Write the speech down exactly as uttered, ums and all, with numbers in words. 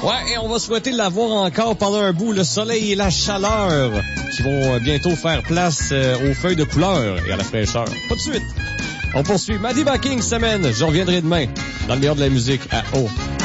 Ouais, et on va souhaiter l'avoir encore pendant un bout, le soleil et la chaleur qui vont bientôt faire place euh, aux feuilles de couleur et à la fraîcheur. Pas de suite. On poursuit. Madiba King semaine. Je reviendrai demain dans le meilleur de la musique à O.